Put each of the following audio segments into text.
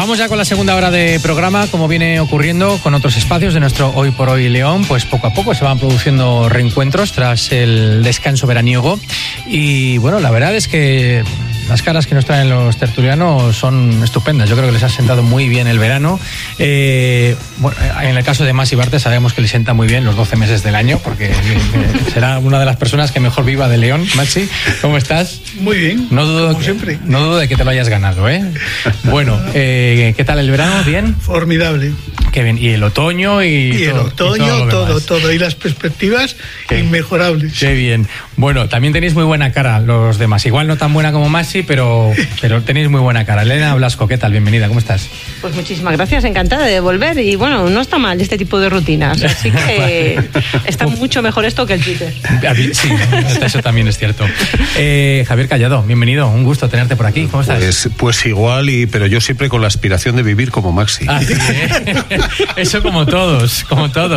Vamos ya con la segunda hora de programa, como viene ocurriendo con otros espacios de nuestro Hoy por Hoy León, pues poco a poco se van produciendo reencuentros tras el descanso veraniego y bueno, la verdad es que las caras que nos traen los tertulianos son estupendas. Yo creo que les ha sentado muy bien el verano. Bueno, en el caso de Masi Barte sabemos que le sienta muy bien los 12 meses del año, porque será una de las personas que mejor viva de León. Masi, ¿cómo estás? Muy bien, no dudo como siempre. No dudo de que te lo hayas ganado, ¿eh? Bueno, ¿qué tal el verano? ¿Bien? Formidable. Qué bien. ¿Y el otoño? Y el otoño, todo. Y las perspectivas inmejorables. Qué bien. Bueno, también tenéis muy buena cara los demás. Igual no tan buena como Masi, pero tenéis muy buena cara. Elena Blasco, ¿qué tal? Bienvenida, ¿cómo estás? Pues muchísimas gracias, encantada de volver. Y bueno, no está mal este tipo de rutinas. Así que está mucho mejor esto que el Twitter. Sí, eso también es cierto. Javier Callado, bienvenido. Un gusto tenerte por aquí. ¿Cómo estás? Pues igual, pero yo siempre con la aspiración de vivir como Maxi. Sí, eso como todos.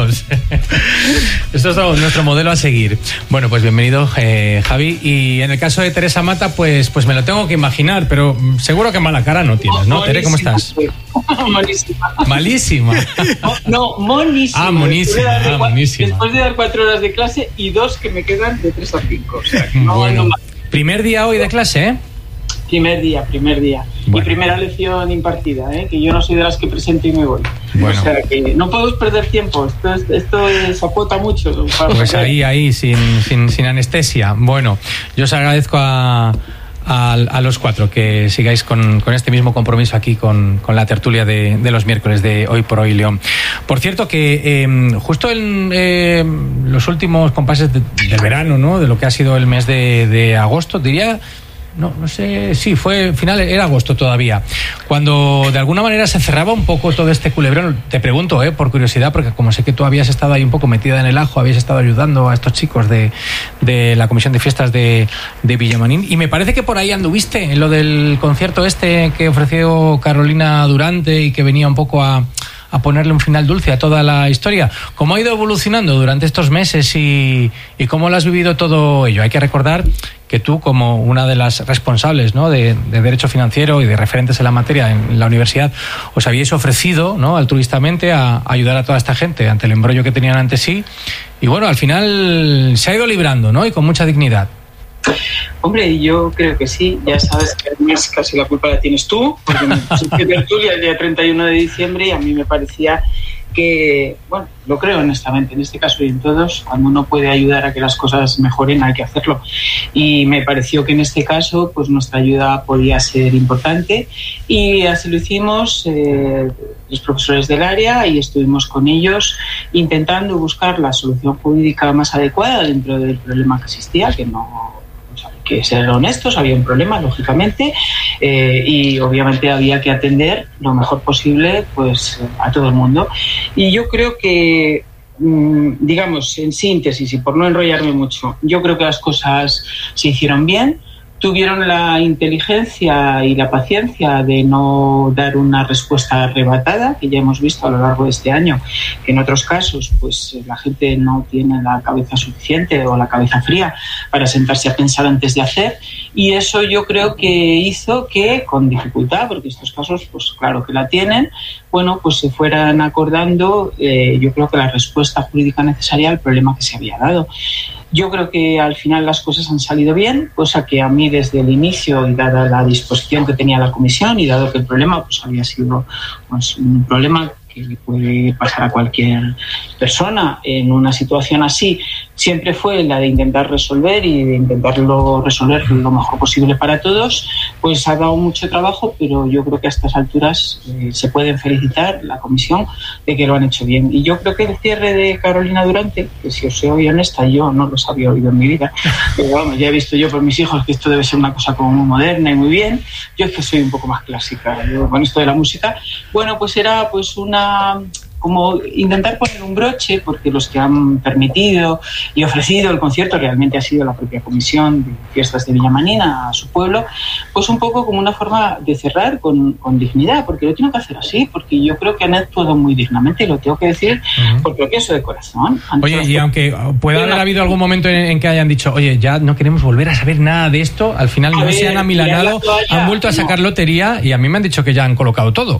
Esto es nuestro modelo a seguir. Bueno, pues bienvenido, Javi. Y en el caso de Teresa Mata, pues me lo tengo que imaginar, pero seguro que mala cara no tienes, ¿no? Tere, ¿cómo estás? Malísima. ¿Malísima? No, monísima. Monísima. Después de dar 4 horas de clase y 2 que me quedan de 3 a 5. O sea, que bueno, primer día hoy de clase, ¿eh? Primer día. Bueno. Y primera lección impartida, que yo no soy de las que presento y me voy. Bueno. O sea que no podemos perder tiempo, esto acota mucho. Pues ahí, sin anestesia. Bueno, yo os agradezco a los 4 que sigáis con este mismo compromiso aquí con la tertulia de los miércoles de Hoy por Hoy León. Por cierto que justo en los últimos compases del verano, ¿no? De lo que ha sido el mes de agosto, diría... No sé, sí, era agosto todavía, cuando de alguna manera se cerraba un poco todo este culebrón. Te pregunto, por curiosidad, porque como sé que tú habías estado ahí un poco metida en el ajo, habías estado ayudando a estos chicos de la Comisión de Fiestas de Villamarín, y me parece que por ahí anduviste en lo del concierto que ofreció Carolina Durante y que venía un poco a ponerle un final dulce a toda la historia. ¿Cómo ha ido evolucionando durante estos meses y cómo lo has vivido todo ello? Hay que recordar que tú, como una de las responsables, ¿no?, de Derecho Financiero y de referentes en la materia en la universidad, os habíais ofrecido, ¿no?, altruistamente a ayudar a toda esta gente ante el embrollo que tenían ante sí. Y bueno, al final se ha ido librando, ¿no?, y con mucha dignidad. Hombre, yo creo que sí. Ya sabes que además casi la culpa la tienes tú, porque me pusiste tertulia el día 31 de diciembre y a mí me parecía que, bueno, lo creo honestamente, en este caso y en todos, cuando uno puede ayudar a que las cosas mejoren hay que hacerlo. Y me pareció que en este caso pues nuestra ayuda podía ser importante y así lo hicimos, los profesores del área, y estuvimos con ellos intentando buscar la solución jurídica más adecuada dentro del problema que existía, que no... que ser honestos, había un problema, lógicamente, y obviamente había que atender lo mejor posible pues a todo el mundo. Y yo creo que, digamos, en síntesis, y por no enrollarme mucho, yo creo que las cosas se hicieron bien. Tuvieron la inteligencia y la paciencia de no dar una respuesta arrebatada, que ya hemos visto a lo largo de este año, que en otros casos pues la gente no tiene la cabeza suficiente o la cabeza fría para sentarse a pensar antes de hacer, y eso yo creo que hizo que, con dificultad, porque estos casos pues claro que la tienen, bueno, pues se fueran acordando, yo creo que la respuesta jurídica necesaria al problema que se había dado. Yo creo que al final las cosas han salido bien, cosa que a mí desde el inicio, y dada la disposición que tenía la comisión y dado que el problema pues había sido pues un problema que le puede pasar a cualquier persona en una situación así, siempre fue la de intentar resolver y de intentarlo resolver lo mejor posible para todos. Pues ha dado mucho trabajo, pero yo creo que a estas alturas se pueden felicitar la comisión de que lo han hecho bien. Y yo creo que el cierre de Carolina Durante, que si os soy honesta, yo no los había oído en mi vida, pero vamos, ya he visto yo por mis hijos que esto debe ser una cosa como muy moderna y muy bien. Yo es que soy un poco más clásica, yo, con esto de la música. Bueno, pues era pues como intentar poner un broche, porque los que han permitido y ofrecido el concierto realmente ha sido la propia Comisión de Fiestas de Villamarín a su pueblo, pues un poco como una forma de cerrar con dignidad, porque lo tengo que hacer así, porque yo creo que han actuado muy dignamente, y lo tengo que decir porque lo pienso de corazón. Oye, y aunque pueda haber habido algún momento en que hayan dicho, oye, ya no queremos volver a saber nada de esto, al final no se han amilanado, han vuelto a sacar lotería, y a mí me han dicho que ya han colocado todo.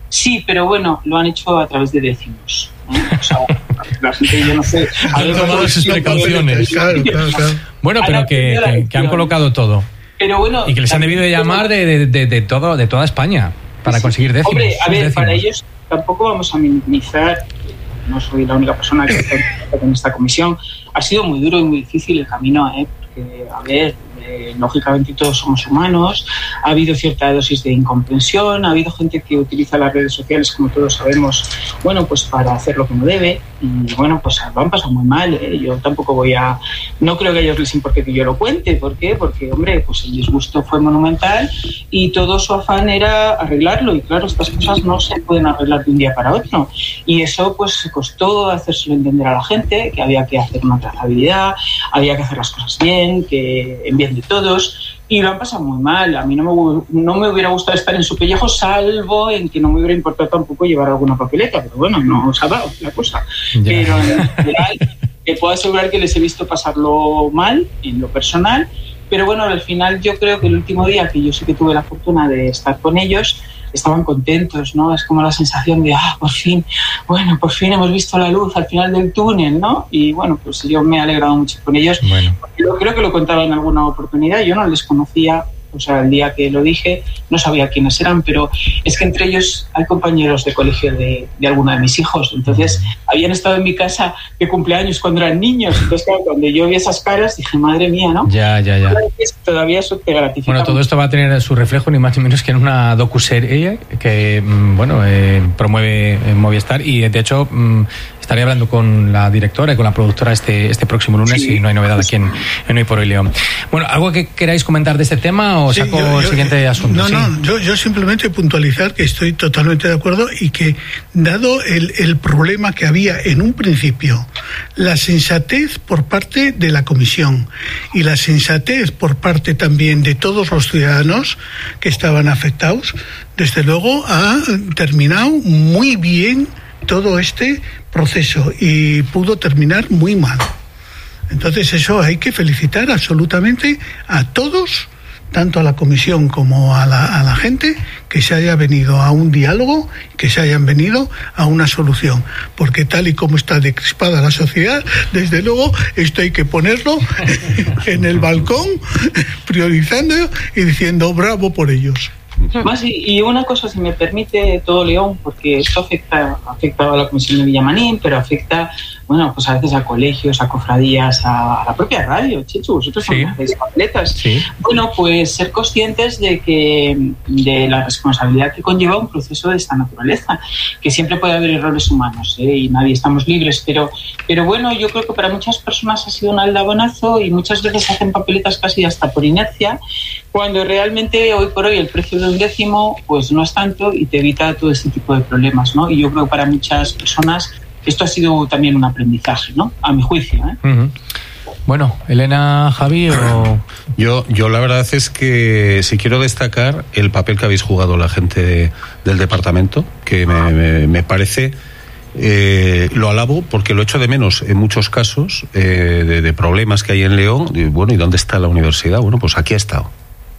Sí, pero bueno, lo han hecho a través de décimos. O sea, la gente, yo no sé... Han tomado sus precauciones. Claro. Bueno, pero que han colocado todo. Pero bueno, y que les han debido de llamar de toda España para conseguir décimos. Hombre, a ver, décimos. Para ellos tampoco vamos a minimizar, no soy la única persona que está en esta comisión. Ha sido muy duro y muy difícil el camino, porque, a ver, lógicamente todos somos humanos, ha habido cierta dosis de incomprensión, ha habido gente que utiliza las redes sociales, como todos sabemos, bueno, pues para hacer lo que no debe, y bueno, pues lo han pasado muy mal, yo tampoco no creo que a ellos les importe que yo lo cuente. ¿Por qué? Porque, hombre, pues el disgusto fue monumental y todo su afán era arreglarlo, y claro, estas cosas no se pueden arreglar de un día para otro, y eso pues costó hacérselo entender a la gente, que había que hacer una trazabilidad, había que hacer las cosas bien, que en bien de todos, y lo han pasado muy mal. A mí no me hubiera gustado estar en su pellejo, salvo en que no me hubiera importado tampoco llevar alguna papeleta, pero bueno, no os ha dado la cosa. Ya. Pero en general, te puedo asegurar que les he visto pasarlo mal en lo personal, pero bueno, al final yo creo que el último día que yo sí que tuve la fortuna de estar con ellos, estaban contentos, ¿no? Es como la sensación de, por fin hemos visto la luz al final del túnel, ¿no? Y bueno, pues yo me he alegrado mucho con ellos. Bueno. Yo creo que lo contaba en alguna oportunidad, yo no les conocía, o sea, el día que lo dije no sabía quiénes eran, pero es que entre ellos hay compañeros de colegio de alguno de mis hijos, entonces habían estado en mi casa de cumpleaños cuando eran niños, entonces claro, cuando yo vi esas caras dije, madre mía, ¿no? Ya. Todavía eso te gratifica. Bueno, todo esto va a tener su reflejo ni más ni menos que en una docuserie que, promueve Movistar, y de hecho estaré hablando con la directora y con la productora este próximo lunes, y no hay novedad aquí en Hoy por Hoy León. Bueno, ¿algo que queráis comentar de este tema o saco el siguiente asunto? Yo simplemente puntualizar que estoy totalmente de acuerdo, y que dado el problema que había en un principio, la sensatez por parte de la comisión y la sensatez por parte también de todos los ciudadanos que estaban afectados, desde luego ha terminado muy bien todo este proceso, y pudo terminar muy mal. Entonces eso hay que felicitar absolutamente a todos, tanto a la comisión como a la gente, que se haya venido a un diálogo, que se hayan venido a una solución, porque tal y como está decrispada la sociedad, desde luego esto hay que ponerlo en el balcón, priorizando y diciendo bravo por ellos. Más, y una cosa, si me permite, todo León, porque esto afecta a la Comisión de Villamarín, pero afecta, bueno, pues a veces a colegios, a cofradías, a la propia radio. Chichu, vosotros también hacéis papeletas. Sí. Bueno, pues ser conscientes de la responsabilidad que conlleva un proceso de esta naturaleza, que siempre puede haber errores humanos, y nadie estamos libres, pero bueno, yo creo que para muchas personas ha sido un aldabonazo, y muchas veces hacen papeletas casi hasta por inercia, cuando realmente hoy por hoy el precio de un décimo pues no es tanto, y te evita todo este tipo de problemas, ¿no? Y yo creo que para muchas personas esto ha sido también un aprendizaje, ¿no? A mi juicio, Uh-huh. Bueno, Elena, Javi, o... Yo la verdad es que si quiero destacar el papel que habéis jugado la gente del departamento, que me parece... lo alabo porque lo echo de menos en muchos casos de problemas que hay en León. ¿Y dónde está la universidad? Bueno, pues aquí ha estado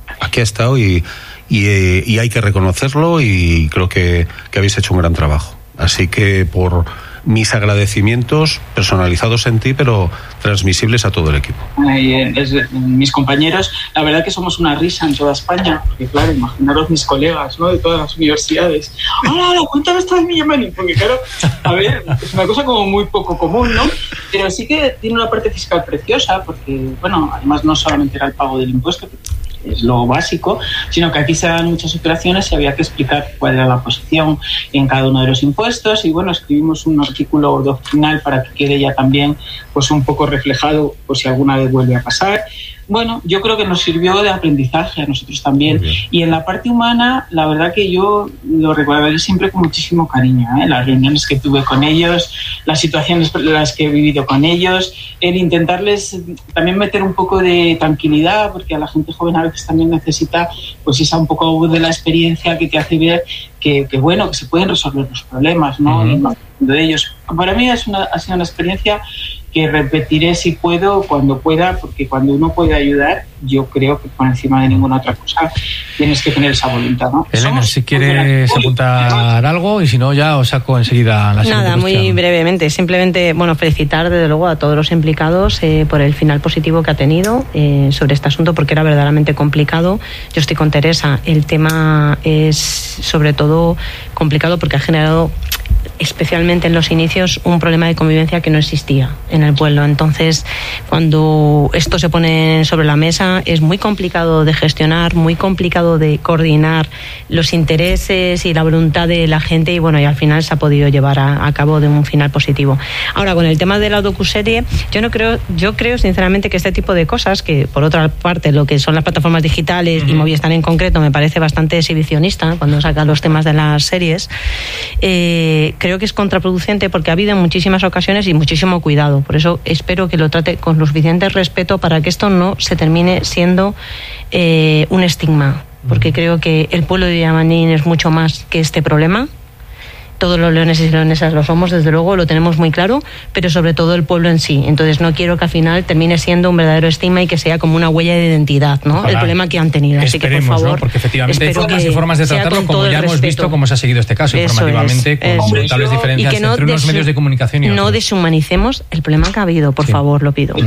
y hay que reconocerlo, y creo que habéis hecho un gran trabajo. Así que por mis agradecimientos personalizados en ti, pero transmisibles a todo el equipo. Mis compañeros, la verdad que somos una risa en toda España, porque claro, imaginaros mis colegas, ¿no?, de todas las universidades. ¡Hola, cuéntame esto de Villamarín! Porque claro, a ver, es una cosa como muy poco común, ¿no? Pero sí que tiene una parte fiscal preciosa, porque, bueno, además no solamente era el pago del impuesto, que es lo básico, sino que aquí se dan muchas operaciones y había que explicar cuál era la posición en cada uno de los impuestos, y bueno, escribimos un artículo doctrinal para que quede ya también pues un poco reflejado por si alguna vez vuelve a pasar. Bueno, yo creo que nos sirvió de aprendizaje a nosotros también. Y en la parte humana, la verdad que yo lo recordaré siempre con muchísimo cariño, las reuniones que tuve con ellos, las situaciones en las que he vivido con ellos, el intentarles también meter un poco de tranquilidad, porque a la gente joven a veces también necesita pues esa un poco de la experiencia que te hace ver que se pueden resolver los problemas, ¿no? Uh-huh. De ellos. Para mí ha sido una experiencia que repetiré si puedo, cuando pueda, porque cuando uno puede ayudar, yo creo que por encima de ninguna otra cosa tienes que tener esa voluntad, ¿no? Elena, si quieres apuntar algo, y si no, ya os saco enseguida la siguiente Nada, cuestión. muy brevemente, simplemente, felicitar desde luego a todos los implicados por el final positivo que ha tenido sobre este asunto, porque era verdaderamente complicado. Yo estoy con Teresa, el tema es sobre todo complicado porque ha generado, especialmente en los inicios, un problema de convivencia que no existía en el pueblo. Entonces, cuando esto se pone sobre la mesa, es muy complicado de gestionar, muy complicado de coordinar los intereses y la voluntad de la gente, y y al final se ha podido llevar a cabo de un final positivo. Ahora, con el tema de la docuserie, yo creo sinceramente que este tipo de cosas, que por otra parte lo que son las plataformas digitales y Movistar en concreto me parece bastante exhibicionista cuando saca los temas de las series, creo que es contraproducente porque ha habido en muchísimas ocasiones y muchísimo cuidado. Por eso espero que lo trate con lo suficiente respeto para que esto no se termine siendo un estigma, porque creo que el pueblo de Villamarín es mucho más que este problema. Todos los leoneses y leonesas lo somos, desde luego, lo tenemos muy claro, pero sobre todo el pueblo en sí. Entonces no quiero que al final termine siendo un verdadero estigma y que sea como una huella de identidad, ¿no? Ojalá. El problema que han tenido. Así que, por favor, ¿no? Porque efectivamente hay formas y formas de tratarlo, como ya hemos visto cómo se ha seguido este caso informativamente, con brutales diferencias entre unos medios de comunicación y otros. No deshumanicemos el problema que ha habido, por favor, lo pido.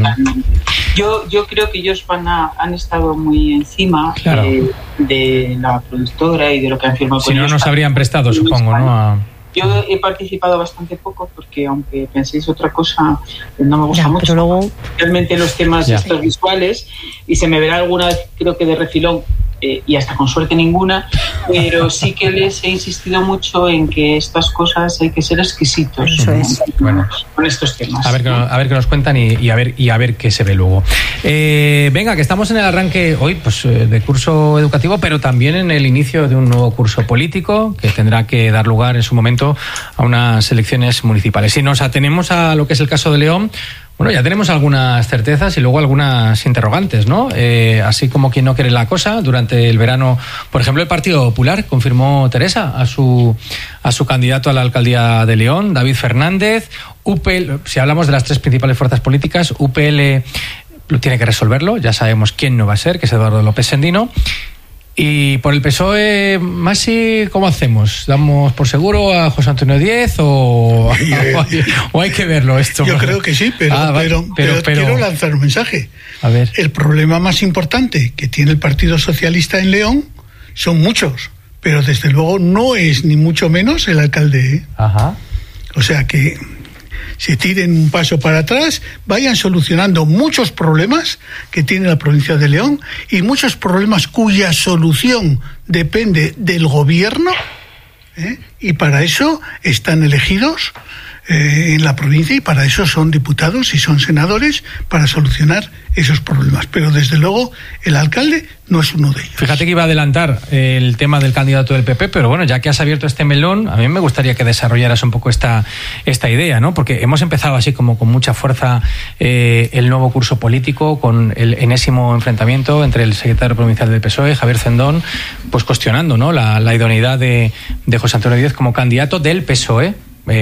Yo creo que ellos han estado muy encima de la productora y de lo que han firmado. Si no, nos habrían prestado, supongo, ¿no? Yo he participado bastante poco porque, aunque penséis otra cosa, no me gusta mucho. Luego... Realmente los temas estos visuales, y se me verá alguna vez, creo que de refilón, y hasta con suerte ninguna, pero sí que les he insistido mucho en que estas cosas hay que ser exquisitos. Eso es. Con estos temas. A ver qué nos cuentan y a ver qué se ve luego. Venga, que estamos en el arranque hoy de curso educativo, pero también en el inicio de un nuevo curso político que tendrá que dar lugar en su momento a unas elecciones municipales. Si nos atenemos a lo que es el caso de León, ya tenemos algunas certezas y luego algunas interrogantes, ¿no? Así como quien no quiere la cosa, durante el verano, por ejemplo, el Partido Popular confirmó, Teresa, a su candidato a la alcaldía de León, David Fernández. UPL, si hablamos de las tres principales fuerzas políticas, UPL tiene que resolverlo, ya sabemos quién no va a ser, que es Eduardo López Sendino. Y por el PSOE, Masi, ¿cómo hacemos? ¿Damos por seguro a José Antonio Díez o hay que verlo esto? Yo creo que sí, pero quiero lanzar un mensaje. A ver. El problema más importante que tiene el Partido Socialista en León son muchos, pero desde luego no es ni mucho menos el alcalde, ¿eh? Ajá. O sea que se tiren un paso para atrás, vayan solucionando muchos problemas que tiene la provincia de León y muchos problemas cuya solución depende del gobierno, y para eso están elegidos en la provincia y para eso son diputados y son senadores para solucionar esos problemas. Pero desde luego el alcalde no es uno de ellos. Fíjate que iba a adelantar el tema del candidato del PP, pero bueno, ya que has abierto este melón, a mí me gustaría que desarrollaras un poco esta idea, ¿no? Porque hemos empezado así como con mucha fuerza el nuevo curso político, con el enésimo enfrentamiento entre el secretario provincial del PSOE, Javier Cendón, pues cuestionando, ¿no?, la idoneidad de José Antonio Díez como candidato del PSOE.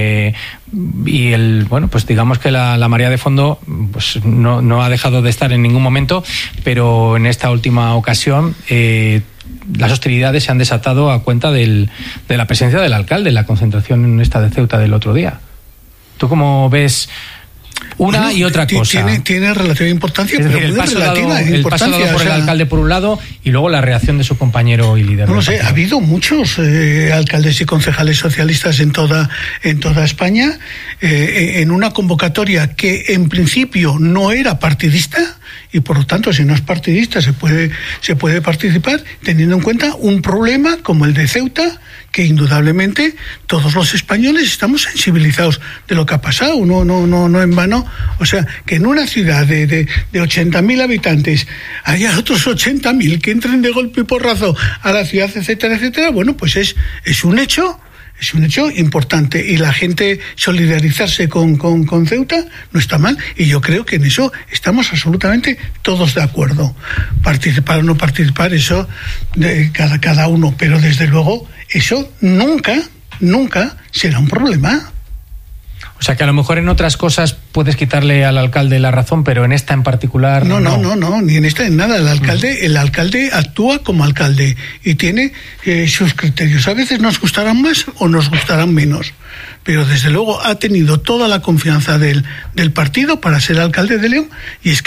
Y pues digamos que la marea de fondo pues no ha dejado de estar en ningún momento, pero en esta última ocasión las hostilidades se han desatado a cuenta de la presencia del alcalde en la concentración esta de Ceuta del otro día. ¿Tú cómo ves una y otra cosa? Tiene relativa importancia, es decir, pero muy relativa el paso dado por el alcalde por un lado y luego la reacción de su compañero y líder. No sé, ha habido muchos alcaldes y concejales socialistas en toda España en una convocatoria que en principio no era partidista, y por lo tanto, si no es partidista se puede participar, teniendo en cuenta un problema como el de Ceuta, que indudablemente todos los españoles estamos sensibilizados de lo que ha pasado, no en vano. O sea, que en una ciudad de 80.000 habitantes haya otros 80.000 que entren de golpe y porrazo a la ciudad, etcétera, etcétera, bueno, pues es un hecho. Es un hecho importante, y la gente solidarizarse con Ceuta no está mal, y yo creo que en eso estamos absolutamente todos de acuerdo. Participar o no participar, eso de cada uno, pero desde luego eso nunca será un problema. O sea que a lo mejor en otras cosas puedes quitarle al alcalde la razón, pero en esta en particular no, ni en esta en nada. El alcalde actúa como alcalde y tiene sus criterios. A veces nos gustarán más o nos gustarán menos, pero desde luego ha tenido toda la confianza del partido para ser alcalde de León, y es que